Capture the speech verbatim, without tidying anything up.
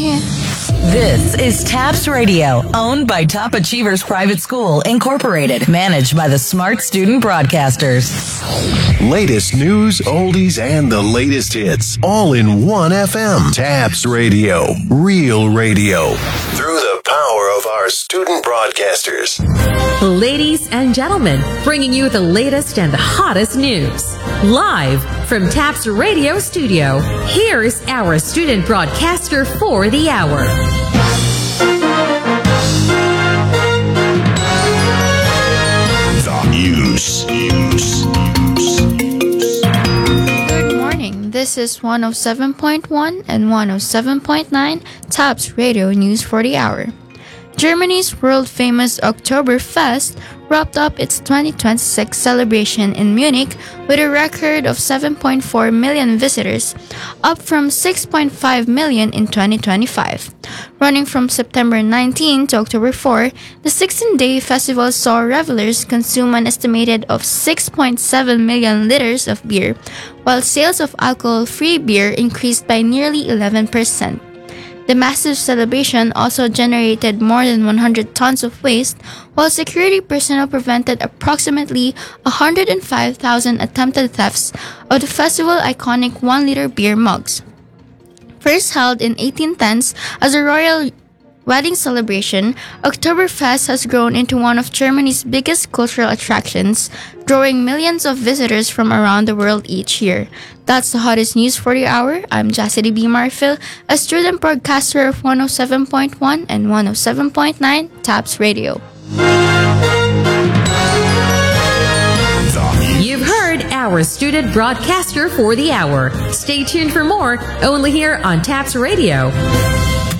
me. This is TAPS Radio, owned by Top Achievers Private School, Incorporated, managed by the Smart Student Broadcasters. Latest news, oldies, and the latest hits, all in one F M. TAPS Radio, real radio, through the power of our student broadcasters. Ladies and gentlemen, bringing you the latest and the hottest news. Live from TAPS Radio Studio, here's our student broadcaster for the hour. The news. News. Good morning. This is one oh seven point one and one oh seven point nine TAPS Radio News for the hour. Germany's world-famous Oktoberfest wrapped up its twenty twenty-six celebration in Munich with a record of seven point four million visitors, up from six point five million in twenty twenty-five. Running from September nineteenth to October fourth, the sixteen-day festival saw revelers consume an estimated of six point seven million liters of beer, while sales of alcohol-free beer increased by nearly eleven percent. The massive celebration also generated more than one hundred tons of waste, while security personnel prevented approximately one hundred five thousand attempted thefts of the festival iconic one-liter beer mugs. First held in eighteen tens as a royal wedding celebration, Oktoberfest has grown into one of Germany's biggest cultural attractions, drawing millions of visitors from around the world each year. That's the hottest news for the hour. I'm Jassidy B. Marfil, a student broadcaster of one oh seven point one and one oh seven point nine TAPS Radio. You've heard our student broadcaster for the hour. Stay tuned for more, only here on TAPS Radio.